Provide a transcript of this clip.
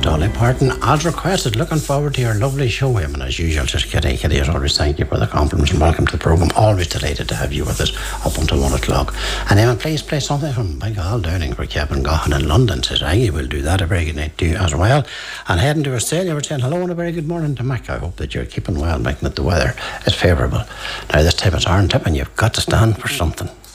Dolly Parton, as requested. Looking forward to your lovely show, Eamon, as usual. Just Kitty, as always, thank you for the compliments and welcome to the programme. Always delighted to have you with us up until 1 o'clock. And Eamon, please play something from Michael Downing for Kevin Gahan in London. Says Aggie will do that. A very good night to you as well. And heading to Australia, we're saying hello and a very good morning to Mick. I hope that you're keeping well, Mick, that the weather is favourable. Now, this time it's Iron Tip and you've got to stand for something.